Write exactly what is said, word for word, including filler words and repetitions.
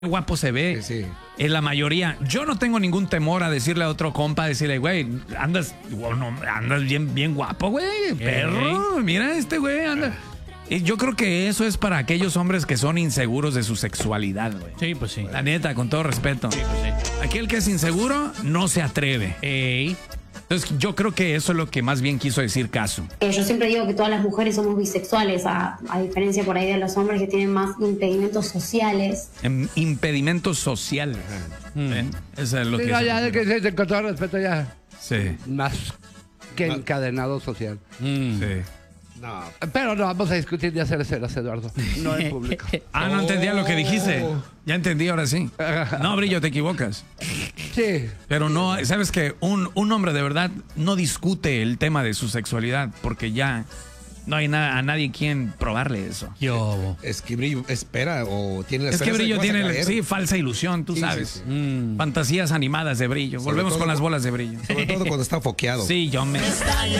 guapo se ve. Sí, sí. En la mayoría. Yo no tengo ningún temor a decirle a otro compa, decirle, güey, andas, bueno, andas bien, bien guapo, güey, perro. Mira este güey, anda. Y yo creo que eso es para aquellos hombres que son inseguros de su sexualidad, güey. Sí, pues sí. La neta, con todo respeto. Sí, pues sí. Aquel que es inseguro no se atreve. Ey. Entonces, yo creo que eso es lo que más bien quiso decir Casu. Eh, yo siempre digo que todas las mujeres somos bisexuales, a, a diferencia por ahí de los hombres que tienen más impedimentos sociales. En impedimentos sociales. ¿Eh? Eso es lo Sí, que... no, es. ya, de que, de- con todo respeto, ya. Sí. Más que encadenado social. Mm. Sí. No. Pero no vamos a discutir de hacer escenas, Eduardo. No en público. Ah, no entendía lo que dijiste. Ya entendí, ahora sí. No, Brillo, te equivocas. Sí. Pero no, sabes que un, un hombre de verdad no discute el tema de su sexualidad porque ya no hay na- a nadie quien probarle eso. Yo. Es que Brillo espera o tiene la Es que esperanza de Brillo vas a tiene, caer. sí, falsa ilusión, tú Sí, sabes. sí, sí. Mm. Fantasías animadas de Brillo. Sobre Volvemos todo con las cu- bolas de Brillo. Sobre todo cuando está foqueado. Sí, yo me...